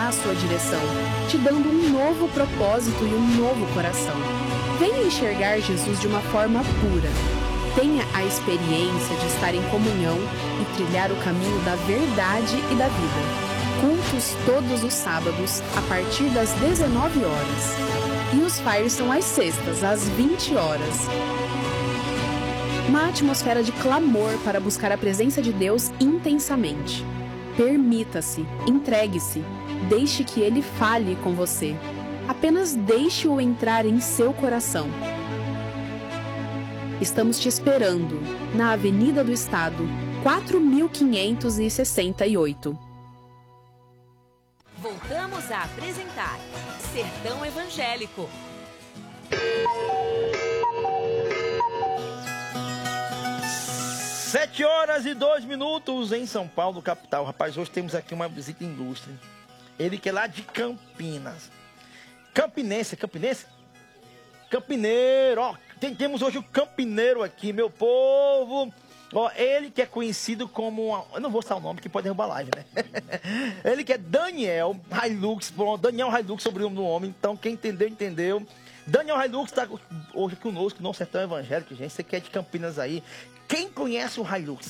guiará a sua direção, te dando um novo propósito e um novo coração. Venha enxergar Jesus de uma forma pura. Tenha a experiência de estar em comunhão e trilhar o caminho da verdade e da vida. Cultos todos os sábados, a partir das 19 horas. E os fires são às sextas, às 20 horas. Uma atmosfera de clamor para buscar a presença de Deus intensamente. Permita-se, entregue-se, deixe que Ele fale com você. Apenas deixe-o entrar em seu coração. Estamos te esperando, na Avenida do Estado, 4568. Voltamos a apresentar Sertão Evangélico. 7h02 em São Paulo, capital. Rapaz, hoje temos aqui uma visita ilustre. Ele que é lá de Campinas. Campineiro, ó. Temos hoje o campineiro aqui, meu povo. Ó, ele que é conhecido como... Eu não vou citar o nome, que pode derrubar a live, né? Ele que é Daniel Hilux. Daniel Hilux, sobrenome do homem. Então, quem entendeu, entendeu. Daniel Hilux está hoje conosco no Sertão Evangélico, gente. Você que é de Campinas aí. Quem conhece o Hilux?